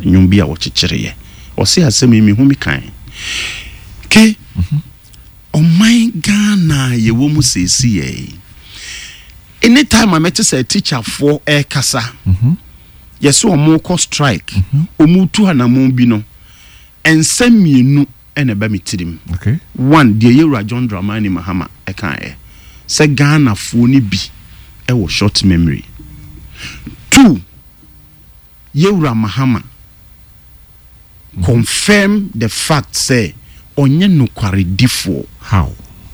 nnwom bi a wɔkyekyereye ɔse asɛm yi mehu mi kan ke ɔman Ghana yewo mu sesi ye anytime I met a teacher for a kasa yes omo ko strike omu tu hanamu bi no ensem mienu ene ba mitirim okay one de Yewura John Dramani Mahama e kan e se Ghana fo ni bi e wo short memory two Yewura Mahama confirm the fact say onye nokware difo how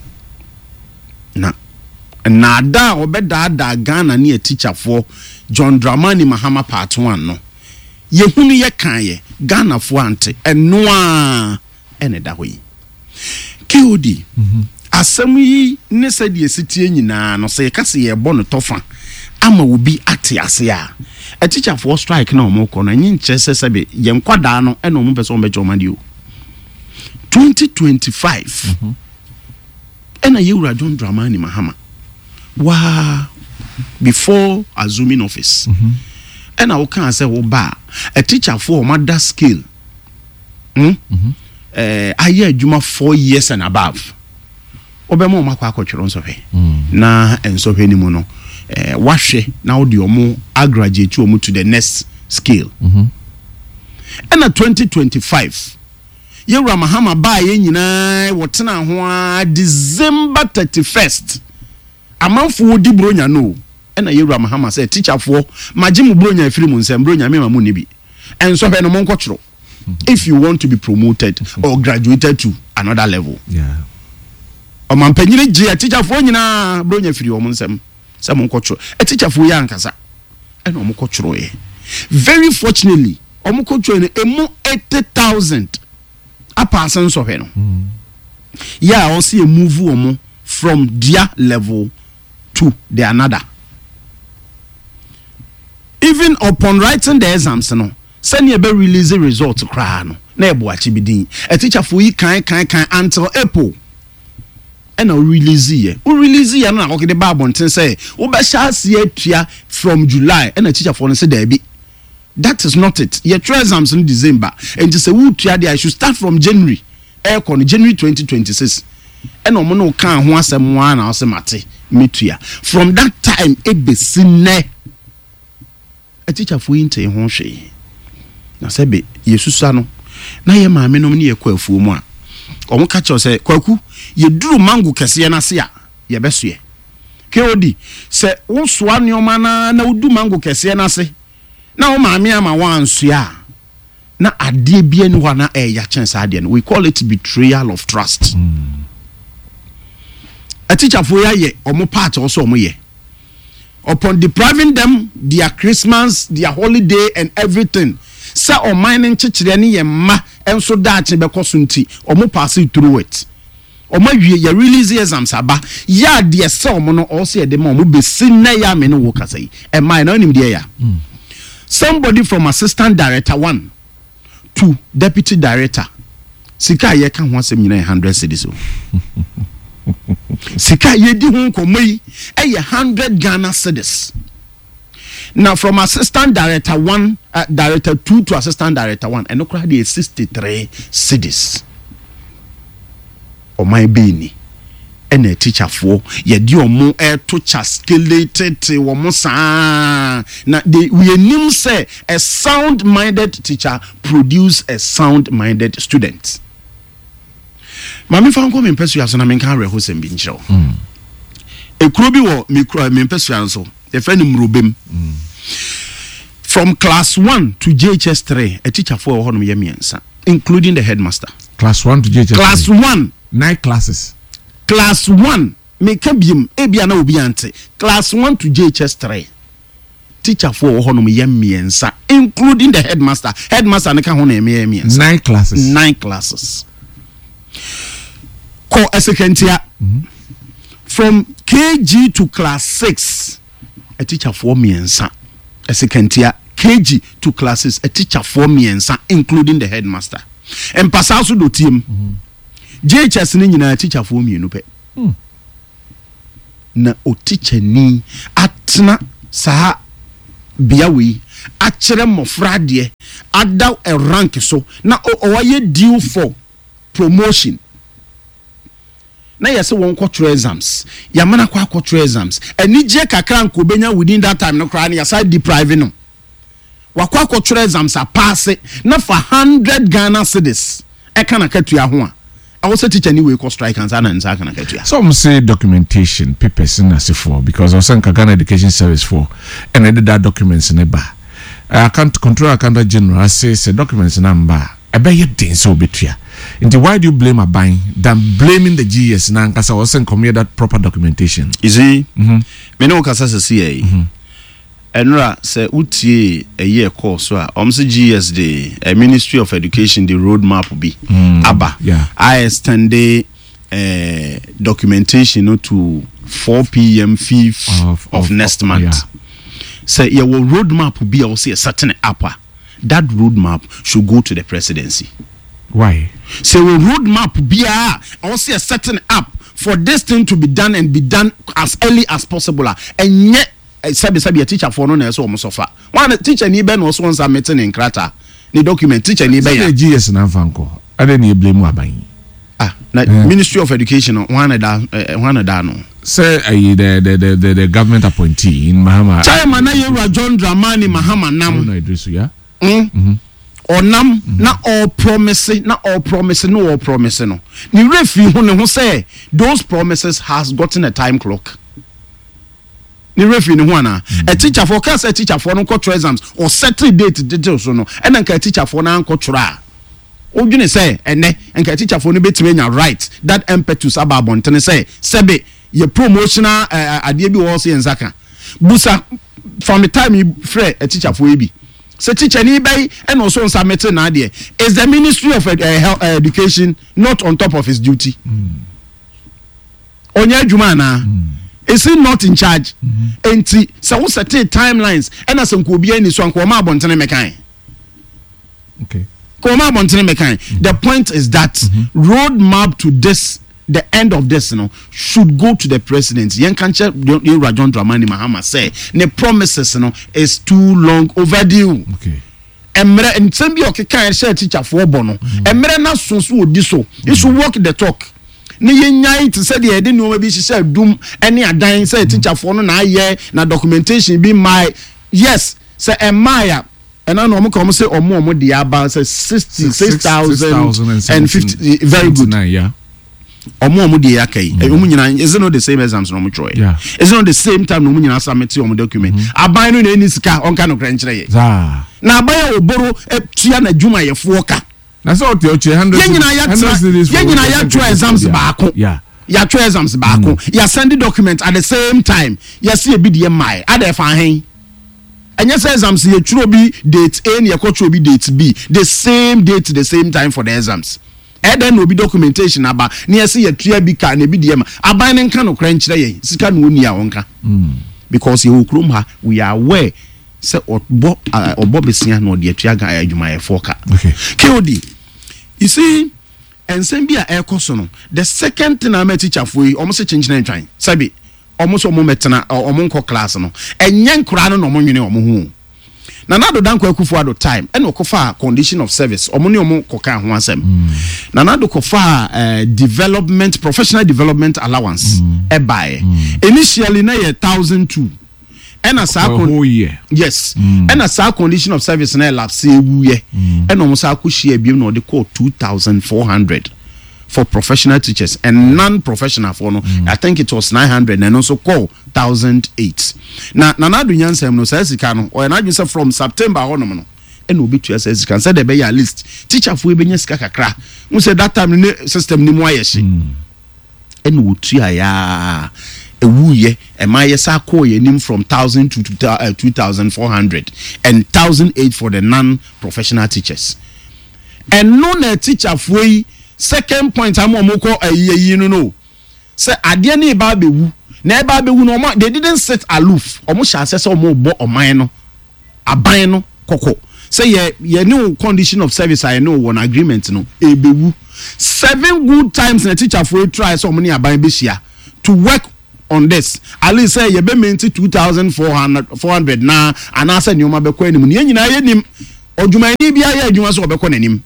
na da obeda Ghana ne teacher for John Dramani Mahama part 1 no yehunu ye kan ye Ghana fo ante eno a ene da hoyi KOD asem yi ne se de sitie nyina no se kase ye bo no tofa ama obi ate ase a teacher for strike na omo ko no nyi nche sebe ye nkwada no ene omo pese omo bejo madi o 2025 ena Yewura John Dramani Mahama wa before assuming office and I can say a teacher for mother skill I hear Juma 4 years and above obemo makwa akotwero nso hwe na enso hwe ni mu no wahwe na odi omo graduate omo to the next scale and 2025 Yewura Mahama ba ye nyina wotena ho December 31st amanfo di bronya no na Yewura Mahama say teacher for magim bronya afiri mu nsem bronya me ma mu ne bi enso hwe no monkotwero if you want to be promoted or graduated to another level yeah o man panyire je teacher for nyina bronya afiri o mu nsem say monkotwero teacher for ya nkasa na monkotwero ye very fortunately o monkotwero ne emu 80,000 apasan so hwe no yeah o see a move omo from their level to the another. Even upon writing the exams, no, send you be release the results cry no. Na ebo achi bidin. A teacher for you kan until April. And a release ye. We release ye na okay the Bible ten say. We be sha see from July. And a teacher for say there be. That is not it. Your exams in December. And just say who I should start from January. January 2026. And no kan ho asem wa na osemate metua from that time e be sine a teacher for inte ho hwe na sebe yesusa no na ye maame no ne ye kwafuo mu a omo ka che se kwaku ye duru mango kese na se a ye besoe KOD se wo soa neoma na udu mango kese na se na wo maame ama wanso a na ade bia ni ho na ya chance ade no we call it betrayal of trust a teacher for ye omo part also omo ye upon depriving them their Christmas, their holiday and everything. Sa o mining chichire ni ye ma enso daach be kosunti omo pass through it. Omo wie ye release exams aba ya de se omo no also ye de ma omo be sinna ya me no wo kasa yi. E my no nim de ya. Somebody from assistant director 1 to deputy director. Sika ye kan ho asem nyina 100 cedis o. Sika ye di ho komai e 100 Ghana cedis. Now from assistant director 1 director 2 to assistant director 1 and no crowd is 63 cedis. O my beni and a teacher for ye di omo to chasculated womo sa na we nim say a sound minded teacher produce a sound minded student. Mami fa nko me pesu aso na me kan reho sem bi nchiro. Ekuro bi wo me pesu anso e fa ni mrobem. From class 1 to JHS 3 a teacher for hono me yemiensa including the headmaster. Class 1 to JHS 3. Class 1 9 classes. Class 1 me kabiem e bia na obi ante. Class 1 to JHS 3 teacher for hono me yemiensa including the headmaster. Headmaster ne ka hono yemiensa. 9 classes. 9 classes. Ko esekentia from KG to class 6 a teacher for miensa esekentia KG to classes a teacher for miensa including the headmaster and pasaso do team JHS ni nyina teacher for mienu pe na o teacher ni atna sa biawe akyerɛ mmɔfra deɛ ada a rank so na ɔwɔyɛ due for promotion na yɛsɛ wɔn kɔtwerɛ exams yɛamana kɔ akɔtwerɛ exams anigye kakra nko benya within that time no koraa no yɛsa deprive no wakɔ akɔtwerɛ exams a pass na for 100 Ghana cedis ɛka na katua ho a also teacher anyway ko strike and nsa kana katua. Some say documentation papers in as for because I was Ghana Education Service for and I did that documents in a bar. I can't control account general says documents number. I bet you didn't so betria. Into why do you blame a buying than blaming the GS now? Because I wasn't committed that proper documentation. You see, me no kasa se CA. Enra se utie a year course so GS the Ministry of Education the roadmap will be aba. Yeah. I extend the documentation to 4 p.m. 5th of next month. Yeah. Say your roadmap will be also a certain upper. That roadmap should go to the presidency. Why? So a roadmap be also a certain up for this thing to be done and be done as early as possible. And yet, sabi a teacher for no so almost offer. One teacher ni ben also wants a meeting in Krata. The document teacher ni ben. GS na fanko. I didn't blame wabai. Ministry of Education one da no. Say the government appointee in Mahama. Chairman na Yewura John Dramani Mahama Nam. No Idrisu ya. Or nam na all promise no. Ni refi who say those promises has gotten a time clock. Ni refi ni wana a teacher for class a teacher for no control exams or settle date details no and then a teacher for na control. Ojune say ene enka teacher for no betime nya right that impetus ababonten say sebe ye promotional ade bi wo so yenzaka busa from the time you free a teacher for ebi say teacher ni bai and also on submit na ade is the Ministry of Education not on top of his duty onya adwuma na is he not in charge enti say wo set timelines and as nko obi ani so anko ma abonten mekan okay. The point is that roadmap to this, the end of this, should go to the president. Young Kancha John Dramani Mahama say the promises, is too long overdue. Okay. And send you can share teacher for bono. And na so diso. You should walk the talk. Ni yenyai to say the didn't know maybe she said doom any dying say teacher for no na year na documentation be my yes say Maya. And I know I'm say or the about 66,050 very good. Yeah. Or more the yake. Is not the same exams no try. Yeah. It's not the same time no munya submit on document. I buy no any ska on kind of crunch. Na buy o borrow tia na juma ye foka. That's all the 100. Yenya ya try exams back. Yeah. Ya try exams back. Ya send the document at the same time. Ya see a BDM my. Ade fan and yes, exams you should be date A and you could be date B. The same date, the same time for the exams. And then will be documentation about near see a 3B car and a BDM. A binding can of crunch day. Sikan wunia onka. Because you krumha, we are aware. Say or Bobby Sian no the Tiaga Jumaya Foka. Okay. KOD. You see, and send be a air cosono. The second thing I met teacher for you almost a change name trying. Sabi. Almost metana or monko class no and yan krano no money or moon. Nanado danko kufuado time and okofa condition of service or money or koka wansem. Nanado kofa development professional development allowance e buy. Initially na 1,002 and a whole year. Yes. And a sa condition of service na lapse ye and almost akushi be no the call 2,400. For professional teachers and non-professional for no, I think it was 900 and also call 1,008. Now, Nanadu Yansem no says he can, or I just from September on and will be to us as you can say the bay list. Teacher for Benyas Kakakra, who said that time system ni moyeshi. And would ya a wooye, and my sako nim from 1,000 to 2,400 and 1,008 for the non-professional teachers. And no teacher for second point I'm omoko no say ade na ba bewu na ba bewu no they didn't sit aloof omo chance say omo bo oman no aban no koko say ye new condition of service I know one agreement no e bewu 7 good times na teacher for try so many aban be share to work on this. At least say you be maintain 2,400 na and I said you ma be ko anim. Ni nyina ye nim. Odwumani bia ye adwuma so obekọ nanim.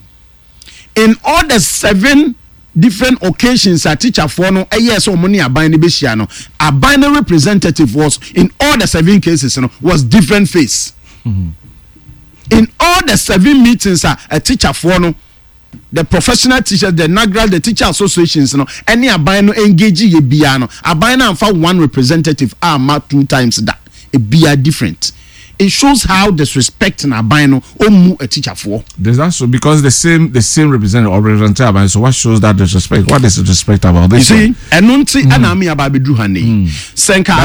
In all the 7 different occasions that teacher for no yes or money aban ni behia no, aban representative was in all the 7 cases no was different face. In all the 7 meetings a teacher for no, the professional teachers, the NAGRA, the teacher associations no, any aban no engage ye bia no, aban na fa one representative ma 2 times that e bia different. It shows how disrespecting Abino omu a teacher for. There's also because the same representative or representative Abino. So what shows that disrespect? What is the disrespect about this? You see, enunti anami ababi druhane. Senka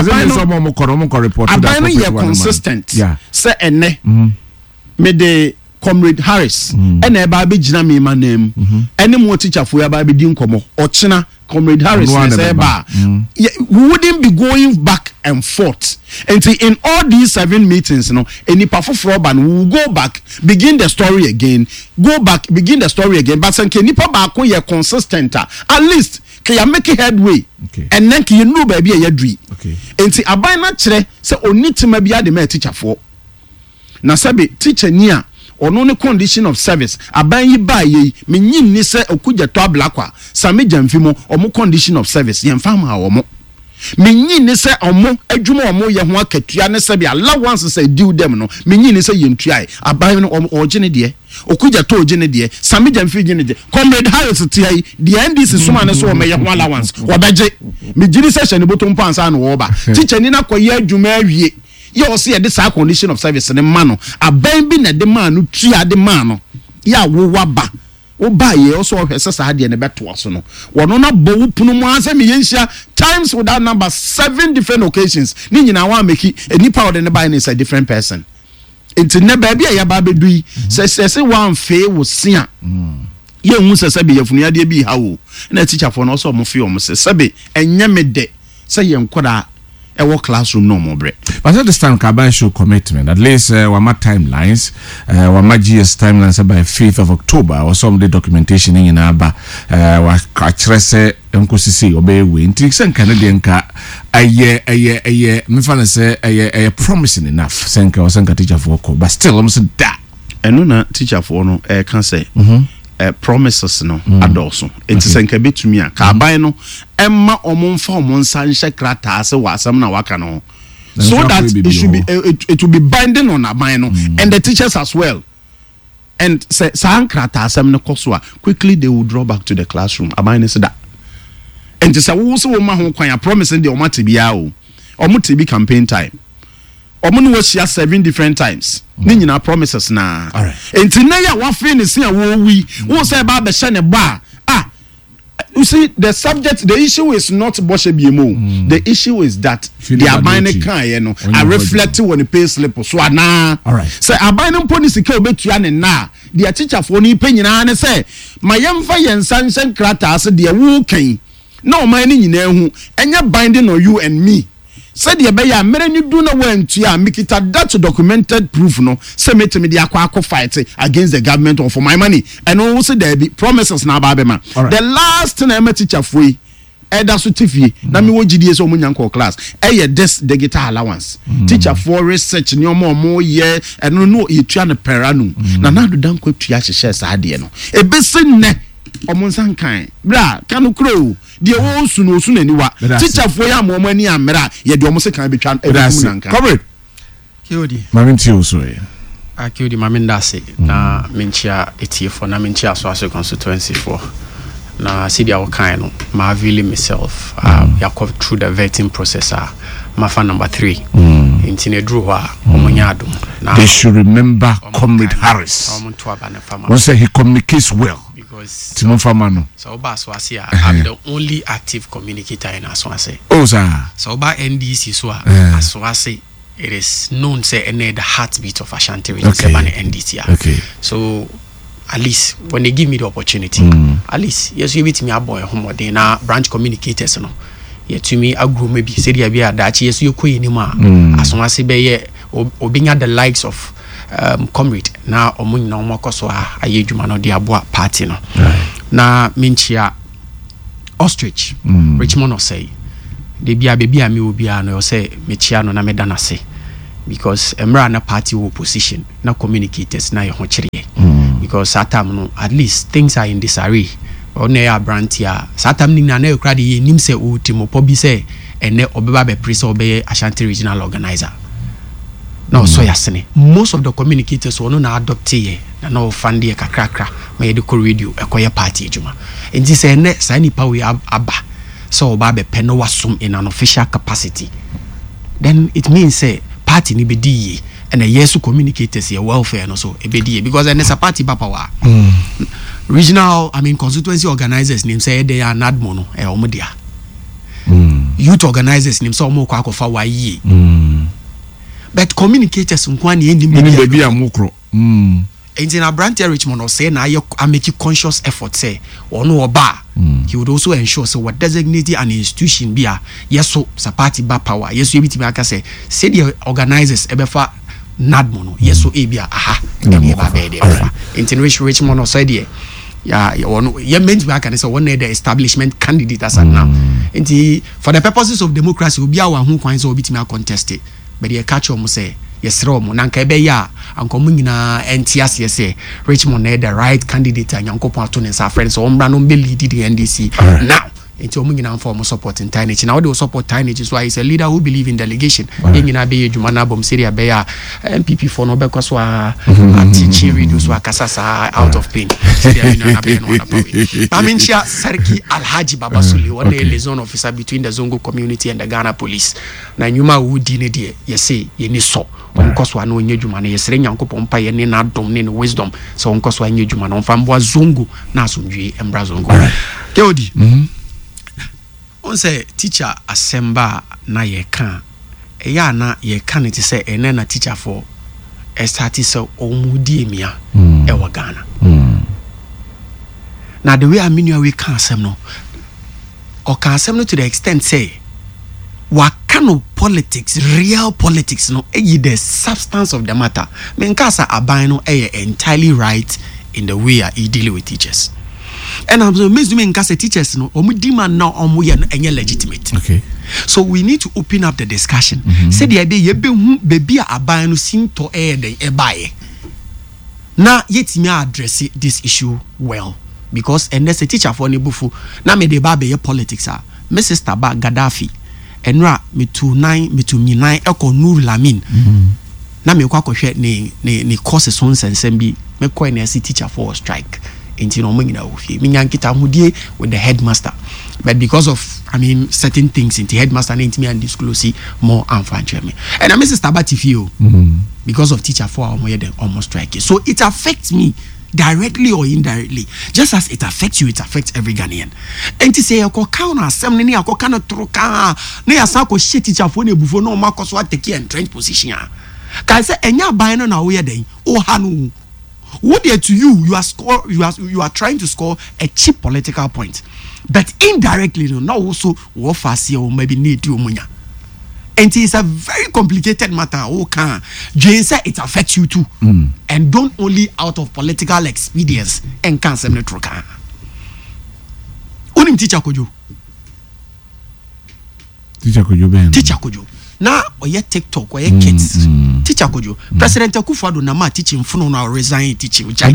Abino ye consistent. Yeah. Say ene me de Comrade Harris. Ene ababi jina me ma name. Ene mo teacher for ababi di nkomo. Ochina Comrade Harris say ba. We wouldn't be going back and forth. And in all these 7 meetings, you know, any powerful ban we will go back, begin the story again, go back, begin the story again. But can nipa back when you're consistent, at least can you make a headway? Okay. And then can you know baby a dream? Okay. And see, abina chere say only to maybe the me teacher for. Na sabi teacher niya. Ono ne condition of service aban yi ba yi menyin ni se okuja to ablakwa same jamfimo omo condition of service yemfa ma omo menyin ni se omo adwuma omo ye ho akatua ne se bi allowance say due them no menyin ni se yentua aban no ogene de okuja to ogene de same jamfi gene de Comrade Harris tiai the NDC suma ne so o me ye ho allowance obeje megiri session botom pansa no wo ba teacher ni na koye adwuma awie you see this condition of service in the man aban bi na de man no tua de man no ya wo waba wo ba ye also hwese ha de ne beto so no wono na bo punu mu anse me yenhia times with that number 7 different occasions ni nyina wa meki enipa wo de ne ba is a different person enti ne ba bia ya ba bedui se wan fe wo sia ye hu se be yafunu ade bi ha wo na teacher for no so mo fe o mo se be enye me de se ye nkoda a classroom no more break. But at this time, Kaban show commitment. At least wama timelines, wama GS timelines by 5th of October or some of the documentation in Aba wa kachrese nkosisi obey we. Nti sen Canadian ka aye me fan say aye promising enough. Senka teacher for ko. But still I'm say that. Eno na teacher for no can say. Promises no adoso enti senka betumi a ka aban no emma omonfa omonsa nhye krata ase wasam na waka no so that it should be it will be binding on aban no and the teachers as well and say san krata asem no koso quickly they will draw back to the classroom aban is that enti say wo so wo ma ho kwan promising the omate bia o omate bi campaign time omo no share 7 different times ni nyina promises na all right enti na ya wa fe ne se wo wi wo say ba be hye ne ba you see the subject the issue is not boshe biemo the issue is that the abine kan no I reflect on the pay slip so na all right say abine policy ka obetua ne na the teacher for ni panyina ne say mayemfa yensan krata ase de wo kan na o man ni nyina hu enya binding on you and me said the beya mere ni do na wantua mikita that documented proof no say metemi de akwa fight against the government or for my money and also there be promises na ba be ma the last thing I teacher for eda so tifie na me wo gidie so munyanko class this digital allowance teacher for research ni omo ye eno no yetua ne peranum na do dan kwa tua hye sa ade no ebesi ne omonsan kan bra kanu kro de wo sunu niwa teacher for ya mo mani amra ye de omo se kan betwa ebumunanka comrade kiodi mamenti oso kiodi mamendase na menchia etifo na menchia so constituency for na sidia wakan no ma avail myself yakov through the vetting process ma fa number 3 intine drew wa omonyado na they should remember Comrade Harris once he communicates well because Timon Famano so ba so ase I'm the only active communicator in Aswase oh sir so ba NDC so Aswase it is known say any the heartbeat of Ashanti region say ban NDC okay so at least when they give me the opportunity at least yes you meet me a boy home dey na branch communicators no yet to me agro maybe say there be that yes you koyi ni ma Aswase be ye obinya the likes of Comrade na omunyi na omakoso aye dwuma no de aboa party no na minchia ostrich Richmond say de bia baby a me obi a no say me chia no na me dana se because emra na party opposition na communicators na ye ho kire because that time no at least things are in disarray on ya brantia satam ni na na ekra de nim se o timo pobi se ene obeba be press obeye Ashanti regional organizer na so yasene most of the communicators wono na adopt ye na fund ye kakrakra ma ye de ko radio ekoye party ejuma enti se ene sa nipa we aba so oba be pe no wasum in an official capacity then it means say party ni be di and a yes communicators your welfare and also a bit because and it's a party power regional constituency organizers name say they are not mono omodia youth organizers name so mo kwa kofa wa yi but communicators nkwani endi baby amukro in a brand Richmond or say na I make a conscious effort say or no oba he would also ensure so what designated an institution be a yes so party power yes you be say the organizers ebefa nadmono yes so ebia aha in Richmond or said yeah meant back and so one the establishment candidate as now for the purposes of democracy obi awa hu kwan so obitimi contest it but the catch omo say yes romo nanka ebe ya ankomu nyina entias yes Richmond the right candidate anyankopon ato ne sa friends so ombra no be lead the NDC now into omungina for support in Tynage now they support Tynage so is a leader who believe in delegation nyina be edwuma na bom seria be ya MPP for no be kwaso a teaching reduce wa kasasa out of pain seria na be no Amincia Sarki Alhaji Babasuli one the liaison officer between the Zongo community and the Ghana police na nyuma wudi ne de yesi ye ni so onkoso na onye dwuma na yesere nyankopon pa ye ne na dom ne wisdom so onkoso anye dwuma na onfa mboa Zongo na asomdwe embra Zongo keodi on say teacher asemba na ye kan eya na ye kan it say ene na teacher for start so omudi emia e wa Ghana na the way aminu we kan asem no or kan asem no to the extent say what kind of politics real politics no the substance of the matter men kasa aban no entirely right in the way he deal with teachers. And I'm assuming because teachers no demand now any legitimate. Okay. So we need to open up the discussion. Say the idea baby abai no seem to the buy. Now yet me address this issue well because and there's a teacher for Nebufu. Now me the baby politics are Mrs. Taba Gaddafi and me to 9 eko Nur Lamin. Now me kwa share ni courses on sensembi me kwa ni teacher for strike. With the headmaster, but because of certain things in the headmaster and me and disclose more unfortunately. And I miss Tabatifio because of teacher for almost strike. So it affects me directly or indirectly, just as it affects you, it affects every Ghanaian. And to say, I count assembly, I can't troca, near Sako shit teacher for the before no Marcos what take and trench position. Can say, and you're buying on our way day, oh Hanu. What they to you are trying to score a cheap political point, but indirectly now also what fast or maybe need to munya. And it is a very complicated matter. Okay, Jane said it affects you too, and don't only out of political expedience and cancel the troka. Unim teacher kojo. Teacher kojo. Now or yet TikTok or yet kids. Teacher kojo. President Akufo-Addo na ma teaching funo na resign teaching. Okay,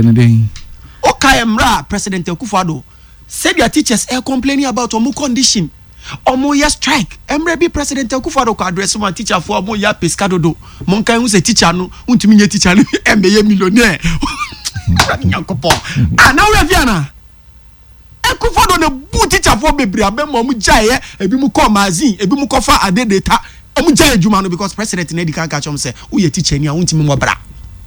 Emra President Akufo-Addo said their teachers are complaining about omo condition. Omo ya strike. Emra be President Akufo-Addo ko address my teacher for omo ya pescado do. Monka hu se teacher no, untimi nye teacher no embe millionaire. Nyankopo. Now we aviana. Akufo-Addo ne bu teacher for bebre abem omo jaye ebi mu call magazine ebi mu kofa ade data omo jaye juma no because president na edika catch am say who ye teacher ni a untimi mo bra.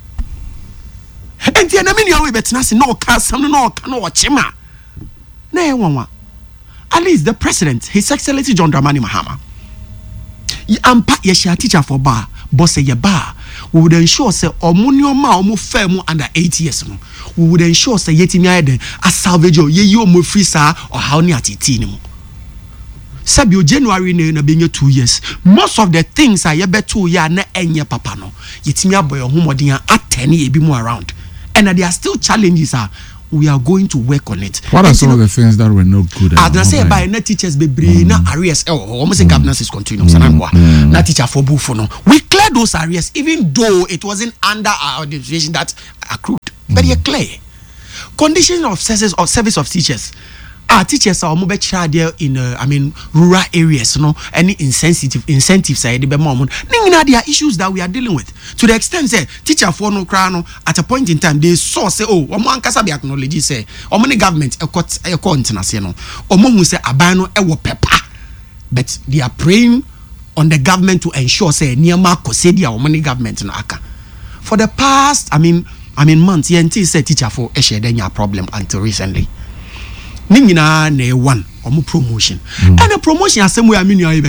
Enti na me ni awe betina se no ka sam no ka no chema. Na e wanwa. At least the president, His Excellency John Dramani Mahama, ampa ye teacher for bar, boss ye bar. We would ensure say omunio ma omu firm under 8 years. We would ensure say yeti mi a salvage ye yo mo free sa or how ni atiti ni mo. Sabio January na being 2 years. Most of the things are ye betu ya na enye papa no. Yeti mi aboy homodin at 10 ye be more around. And there are still challenges we are going to work on it. What are some of the things that were not good? As I say, by na teachers be na arrears. Almost governance is continuing. Na teacher for buffo. We cleared those arrears, even though it wasn't under our administration that accrued. But you're clear. Condition of service of teachers. Our teachers are more there in rural areas, any incentives are there are issues that we are dealing with. To the extent say teacher for no crown at a point in time they saw say one kasa be acknowledge say many government international who say abano pepper, but they are praying on the government to ensure say near Marco say there many government no aka. For the past months yenti say teacher for a problem until recently. Ningina ne one omo promotion and the promotion as we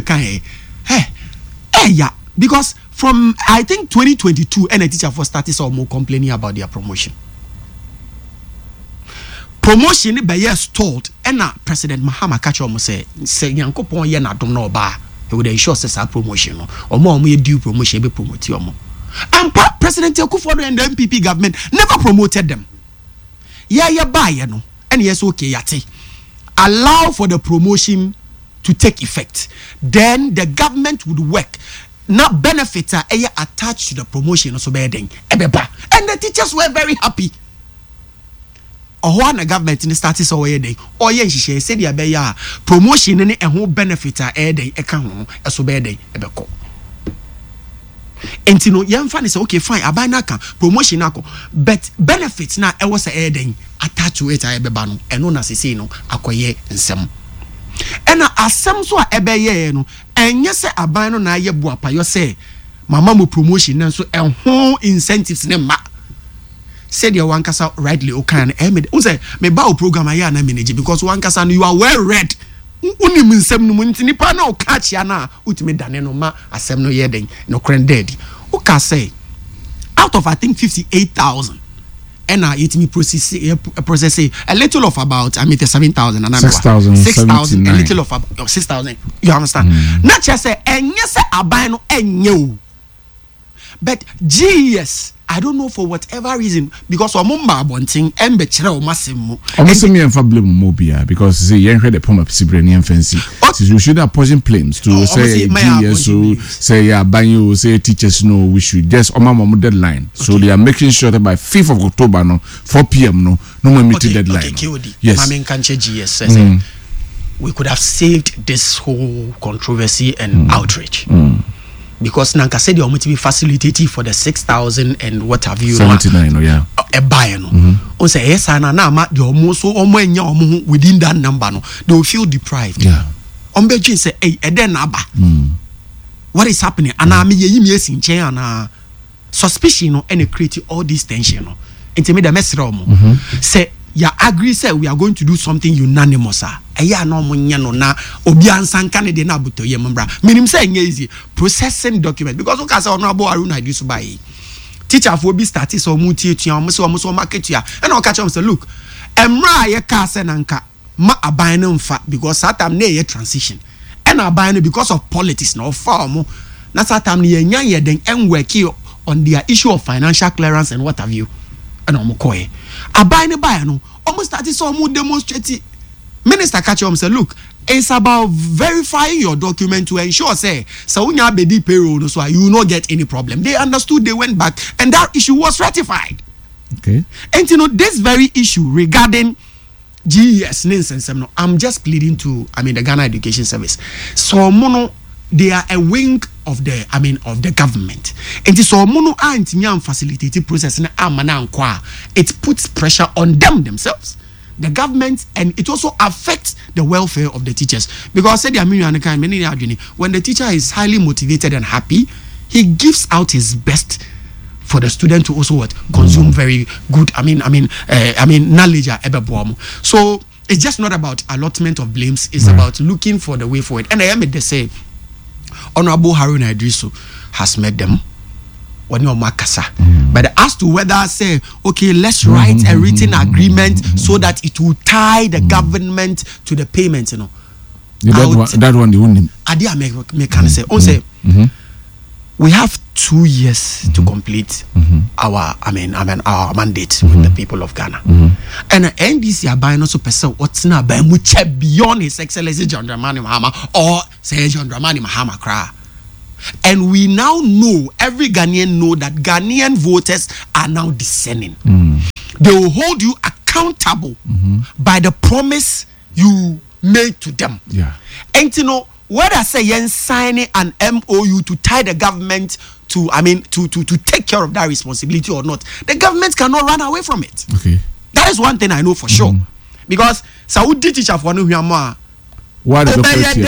because from I think 2022 and a teacher for started some more complaining about their promotion by year stalled and President Mahama catch almost say yankopon ye na dom no ba he would ensure say promotion or more due promotion be promote you and President Akufo-Addo and the MPP government never promoted them buy no. And yes, okay, yati. Allow for the promotion to take effect. Then the government would work. Not benefits are attached to the promotion also bedding. And the teachers were very happy. Or one government in the status or day. Or yes, she said ya promotion and whole benefits are day account as bedding. And you know, young fan is okay, fine. I buy naka promotion nako, but benefits na I was a day attached to it. I be banu and no say no akoye nsem. And asem so ebeye no and yes I buy no na ye buapa yo say mama mo promotion and so and whole incentives ne ma. Said your one kasa rightly okay and say me ba program I na manage because one kasa you are well read. Uni minsem no munti nipa na o catch ya na utime dane no ma asem no ye den no crended o ka say out of I think 58,000 and it me process a little of about 7,000 and 6,000 a little of about 6,000 you understand not just say enye say aban no enye but GES I don't know for whatever reason because omumba abontin embe kire o masem me enfa blame mobia because say yen hwe the poma sibrani fancy you should have pushing claims to say GS so say banyo say teachers no we should just omama deadline so they are making sure that by 5th of October no 4 p.m. no meet deadline yes Mame Kanche GS says we could have saved this whole controversy and outrage because Nanka said you want to be facilitated for the 6,000 and what have you 79 a buyer no on say yes and na the almost within that number no they will feel deprived on Beijing say hey then aba what is happening and I mean in chain suspicion no and create all this tension no intimate the message say ya agree say we are going to do something unanimous no munya no na obi ansanka ne de na abuto ye mbra minim say easy processing document because we can say honorable Haruna Iddrisu bai teacher for be start so mu tietua omo market ya and o catch am say look emra ye ka say nanka ma aban no mfa because that time na ye transition and aban no because of politics na ofa omo na that time ye nya ye den en work on their issue of financial clearance and what have you and omo koye aban ne buy no almost started so omo demonstrate minister catch say look it's about verifying your document to ensure say so when you have the payroll no so you will not get any problem. They understood, they went back and that issue was ratified. Okay. And you know this very issue regarding GES no I'm just pleading to the Ghana Education Service. So mono they are a wing of the of the government. And so mono antimian facilitated process na amana nkwa. It puts pressure on themselves. The government, and it also affects the welfare of the teachers because when the teacher is highly motivated and happy, he gives out his best for the student to also consume very good knowledge. So it's just not about allotment of blames, it's about looking for the way forward. And I am they say Honorable Haruna Iddrisu has met them. But as to whether say okay let's write a written agreement so that it will tie the government to the payment that one the only idea me can say we have 2 years to complete our our mandate with the people of Ghana And NDC aban no so person what's na aban mu che beyond His Excellency John Dramani Mahama or say John Dramani Mahama kra. And we now know, every Ghanaian know that Ghanaian voters are now discerning. They will hold you accountable by the promise you made to them. Yeah. And you know, whether I say yen signing an MOU to tie the government to, to take care of that responsibility or not, the government cannot run away from it. Okay. That is one thing I know for sure. Because Saudi teacher for no human. Why the So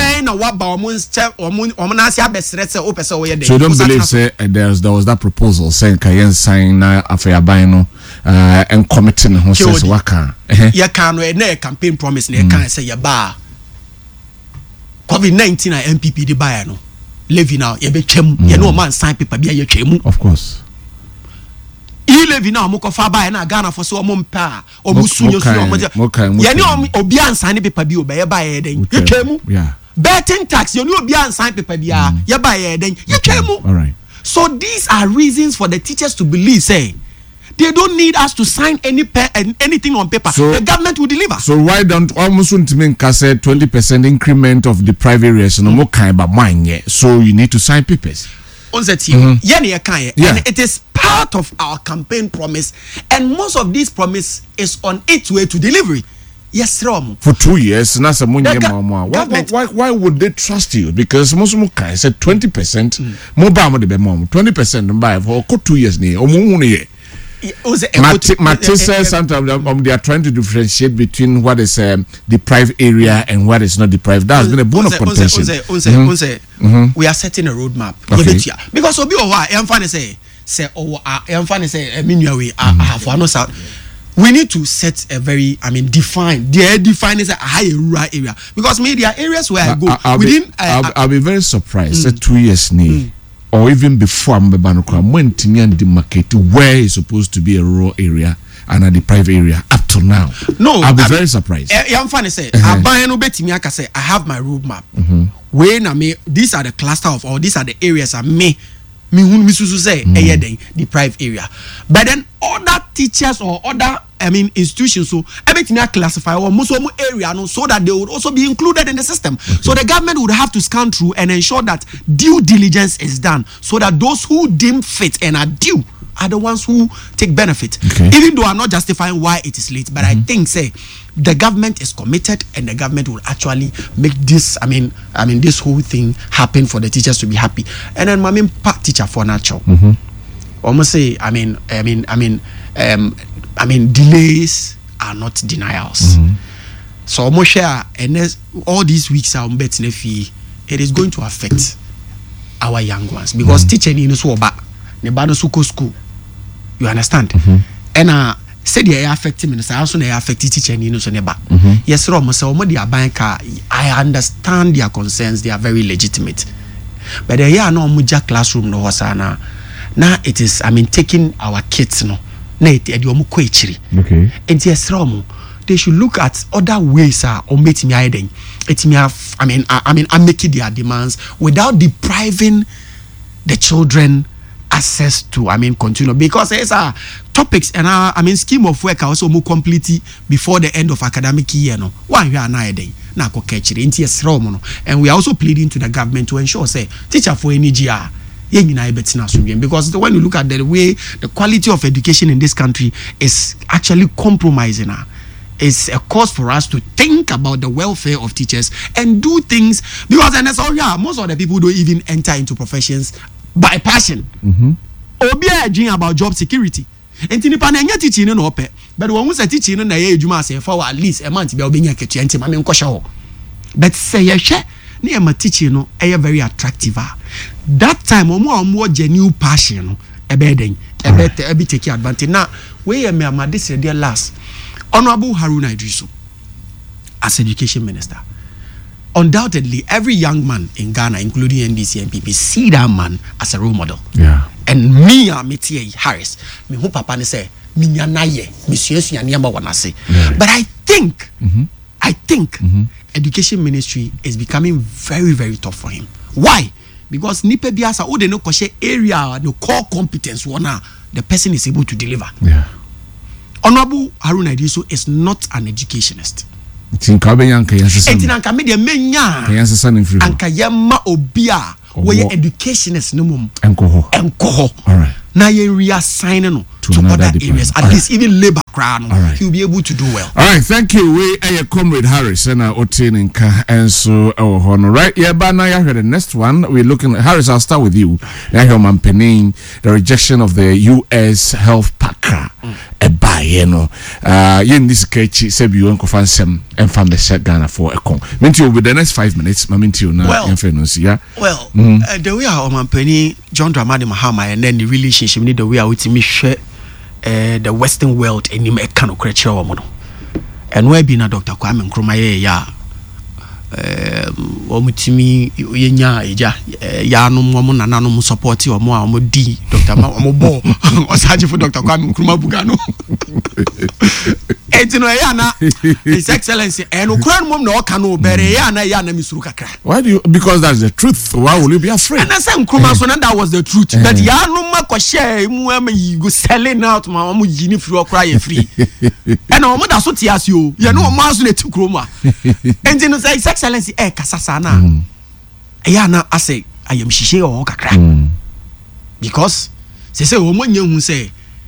you don't believe say there was that proposal saying Kayen sign after buying and committing who says waka. Ya can no campaign promise na can say ya ba COVID-19 na MPP di buy no levy now ye be twem ye no man sign paper bia ye twem. Of course. Levy now mo kofa buy na Ghana for so mo mpa o musunyo so mo ye ni obi ansan paper bi o be ye buy ye den ye twem. Yeah. Betting tax you ni obi ansan paper bia ye buy ye den ye twem. All right. So these are reasons for the teachers to believe say they don't need us to sign anything on paper. So, the government will deliver. So why don't almost say 20% increment of the private areas no more kind but mine yet. So you need to sign papers. And it is part of our campaign promise, and most of this promise is on its way to delivery. Yes, Rom. For 2 years, why would they trust you? Because most of them said 20% more by 20% buy for 2 years Matisse says sometimes they are trying to differentiate between what is the private area and what is not the private. That has been a bone of contention. We are setting a roadmap. Okay. Because obi owa emfa say we need to set a very define is a high rural area, because media areas where I go I'll be very surprised 2 years or even before when Timian demarcate where is supposed to be a rural area and the private area up to now. No, I'll be very surprised. I'm funny say I have my roadmap. When these are the cluster of, or these are the areas I may say the private area. But then other teachers or other institutions, so everything I classify or most area so that they would also be included in the system. Okay. So the government would have to scan through and ensure that due diligence is done, so that those who deem fit and are due are the ones who take benefit. Okay. Even though I'm not justifying why it is late, but I think the government is committed, and the government will actually make this this whole thing happen for the teachers to be happy. And then part teacher for natural. Almost say delays are not denials. So almost share, and all these weeks are betting fee, it is going to affect our young ones, because teaching in so ba ne ba no school. You understand? And said they are affecting me, so also they are affecting teaching in so neba. Yes, Rom, so their banker, I understand their concerns, they are very legitimate. But they are no muja classroom no wasana. Now it is taking our kids no. Okay. And yes, Rom, they should look at other ways or meet me hiding. It may have I'm making their demands without depriving the children access to continue, because there's topics and scheme of work also more completely before the end of academic year no one we are now na ko catch it no, and we are also pleading to the government to ensure say teacher for any GR because when you look at the way the quality of education in this country is actually compromising it's a cause for us to think about the welfare of teachers and do things, because most of the people don't even enter into professions by passion. Obi a dream about job security. And nipa na nya teaching no ope, but when we say teaching na ye adwuma say for at least a month be obenya ketu enti ma me nkosha ho. But say ye hwe na e ma teaching no e very attractive. That time omo genuine passion no e be den e be take advantage. Now we me am this year last Honorable Haruna Idrisu as education minister. Undoubtedly, every young man in Ghana, including NDC and NPP, see that man as a role model. Yeah. And me, Metie Harris, me who papa ne say, me nyanaye, monsieur nyanyama wanase. But I think, education ministry is becoming very, very tough for him. Why? Because nipe biasa o de no koshe area, no core competence wana, the person is able to deliver. Yeah. Honorable Haruna Iddrisu is not an educationist. Tinka be yanka yansa. Entina nka me de menya. Yansa san free. Anka yema obi a we educationist no mum. Enko. All right. Now you reassign no to other areas. At least even labor crowd, he'll be able to do well. All right, thank you. We are Comrade Harris and Otin and so our honor. Right, yeah, but now you heard the next one. We're looking at Harris. I'll start with you. Yahuman Penin, the rejection of the U.S. health packer. You know, in this case, said you uncle fansem and from the set Ghana for a con. Meant you with the next 5 minutes, Maminti now. Well, the way our man Penny, John Dramani Mahama, and then the relationship need the way I would me share the Western world and him a kind of creature or mono. And where being a Dr. Kwame Nkrumah, ya Omutimi Yenya, Yanum woman and Nanum support you or more D, Dr. Mobo, or Sergeant for Dr. Kwame Nkrumah Bugano. His Excellency, and Ukraine mom no cano bury Yana Misrukakra. Why do you? Because that's the truth. Why will you be afraid? And I said, Nkrumah, that was the truth. That Yanuma Koshe, you go selling out my Mujini free cry free. And our mother so tears you. You know, Marslet to Kroma. And then His Excellency, Kasasana. Yana, I say, I am Shishe or Kakra. Because, they say, woman, you say,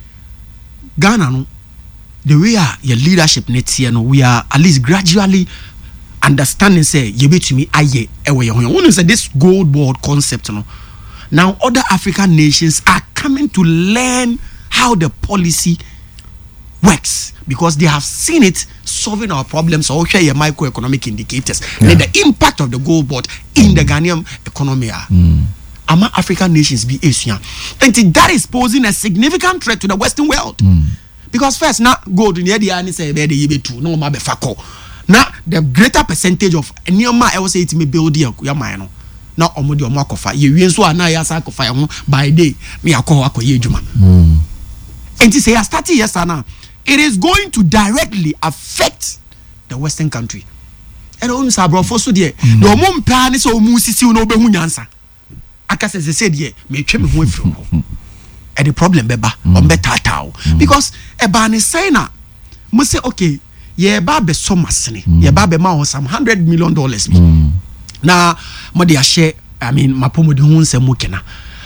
Ghana. The way your leadership next year, we are at least gradually understanding. Say, you be to me, aye, away. When say this gold board concept, now other African nations are coming to learn how the policy works because they have seen it solving our problems. Or share your microeconomic indicators, and the impact of the gold board in the Ghanaian economy. Among African nations be Asian, and that is posing a significant threat to the Western world. Because first, now gold in the area say be the two no ma be fako. Now the greater percentage of anyoma I will say it may build your mine. Now omodi omo akofa. Ye wi nso ana ya sa akofa ho by day me akofa akoye adwuma. And to say starting yes now, it is going to directly affect the Western country. And on sabrofo so de the omo mpa ne so omu sisi no be hu nyansa. Aka se said ye me twa me ho afiri ho. And the problem beba on better tao because a ban say na must say okay ye ba be so masne ye ba be ma some $100 million bi na mo de share I mean mapomo de hu nsem kena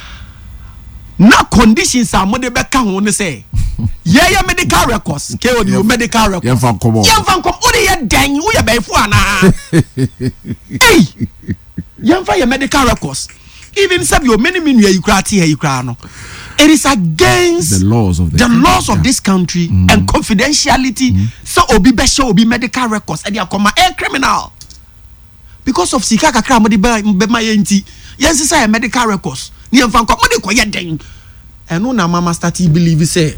na conditions are mo de be ka ho ne say ye medical records ke o the medical records ye fan kom o de ye dan wo ye be fu ana hey ye fan ye medical records even say your many you cry here you cry no. It is against the laws of this country and confidentiality. So obi besho obi medical records and they are a criminal because of sika kakra mo de be ma yenti. Yes, say medical records. Ni enfan ko mo de koye den. And no na mama start believe say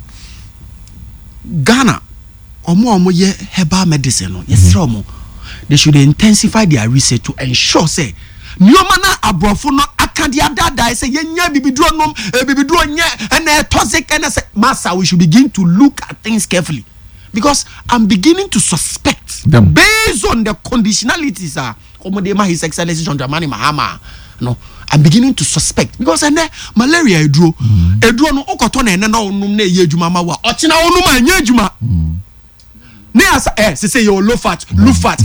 Ghana omo ye herbal medicine no. Yes, they should intensify their research to ensure say Nyoma na abrofo no akadia dada say yenya bibiduro nom bibiduro nye and toxic and say massa we should begin to look at things carefully because I'm beginning to suspect based on the conditionalities omodema His Excellency John Dramani Mahama no I'm beginning to suspect because malaria eduro no okoto na ene na onum na eye adwuma ma wa ochina onum anya adwuma say you're low fat, who fat?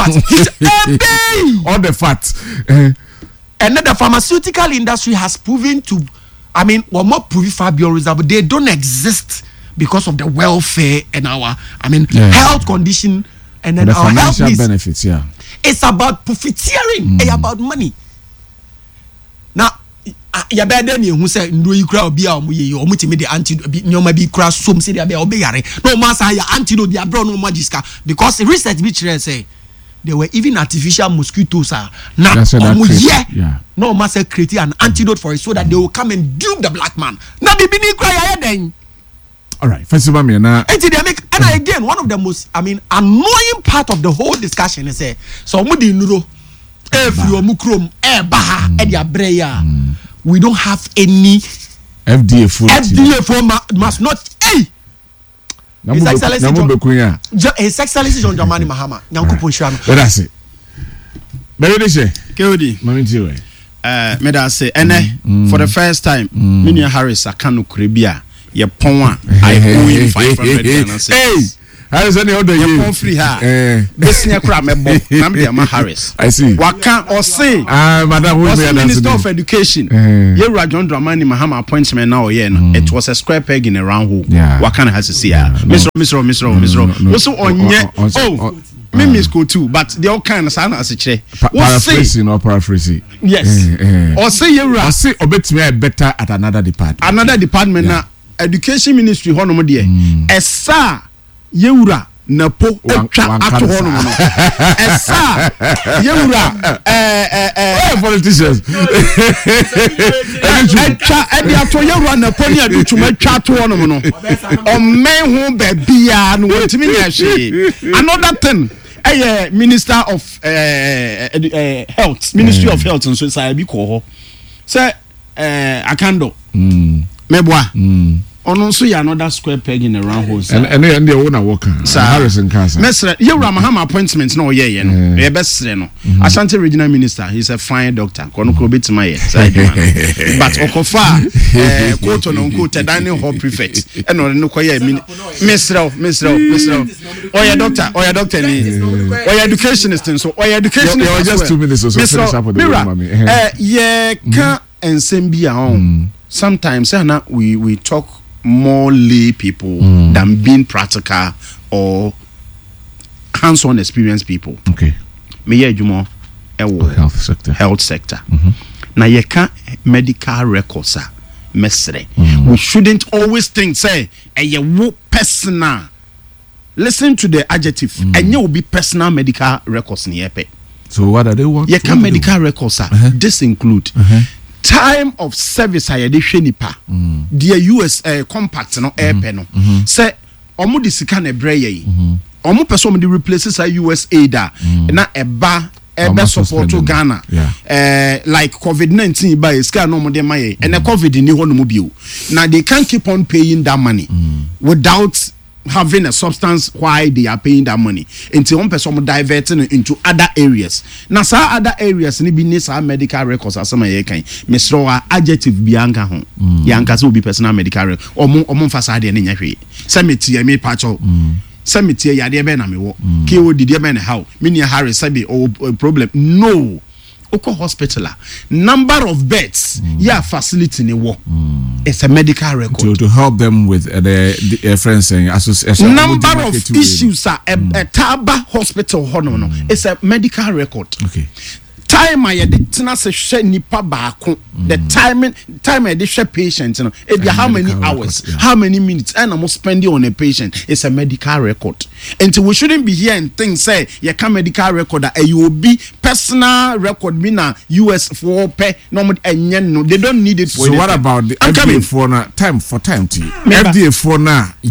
All the fat. And then the pharmaceutical industry has proven to, I mean, or more proven but they don't exist because of the welfare and our, I mean, health condition and then the our financial health benefits. Yeah, it's about profiteering, it's about money. Now, ya better than who say no you crowd be or multi the antidote no maybe crash some say they be obeyare no master ya antidote they brought no magiska because the research which say there were even artificial mosquitoes now no master create an antidote for it so that they will come and dupe the black man now the bini cry then. All right, first of all, and again one of the most annoying part of the whole discussion is so mudi nuro if you are mukrom baha edia breya we don't have any FDA food must not His Excellency John Dramani Mahama nyankopon hwam that's it Baby say Kodi Mamiti we me da say ene for the first time Minia Harris akano kurebia Ye pon I owe him 500 Ghana cedis. Harris any other Ye pon free ha. Besnya kra mebo na me dey Harris. I see. Waka or say madam who is the Minister of Education. Ye John Dramani Mahama appointment now here no. It was a square peg in a round hole. Waka has to see ya. Mr. Also on me miss go too, but they all kind of sound as a chair. Paraphrasing or paraphrasing. Yes. Or say you or say obet me better at another department. Another department na Education Ministry hono de. Esa yewura na po etwa ato hono no. Esa yewura politicians. Etwa edi ato yewura na po ni adutuma etwa ato hono no. O men ho ba bia no wantimi nya hwe. Another thing Minister of Health, Ministry of Health and Society ko ho. Say Akando. Meboa. Ono so ya another square peg in a round hole. And they own a worker. Harrison Casa. Mesre, you Mahama appointment no ye no. E best no. Ashanti Regional Minister, he's a fine doctor. Kono ko bit my but Okofa quote on unquote dining hall prefect. And no ko ye Mesre. Oh ya doctor ni. Oh ya educationist so. Oh ya educationist. You're just 2 minutes or so finish up with the mommy. Yeah, can and sembia on. Sometimes we talk more lay people than being practical or hands-on experienced people. Okay. Me jumo health sector. Na yeka medical records mesre. We shouldn't always think say personal. Listen to the adjective. And you will be personal medical records ni yepe. So what are they want? Yeka medical records this include time of service nipa the US compact no airpen no say omo de sika na bre ye omo person de replaces US aid na eba support to Ghana like COVID-19 by sika no mo de maye and COVID ni ho no mo bio now they can't keep on paying that money without having a substance why they are paying that money until one person diverting into other areas. Now, some other areas ni be need medical records as some ye kan. Mr. Adjective bianca hon. Yanka so be personal medical record. Omo fasade ni nyahwe. Semeti me pacho. Semeti ya de be na me wo. KO did be na how. Me ni Harris say problem. No. Oko hospital number of beds facility ni wo. It's a medical record to help them with the friends saying association number of issues a Taba hospital no it's a medical record. Okay. Time I did say nipa baako the time I did share patient how many hours how many minutes and I'm spending on a patient. It's a medical record and we shouldn't be here and think say you can medical record that you will be personal record mina US for pay no they don't need it for so what about the FDA for now time to FDA for now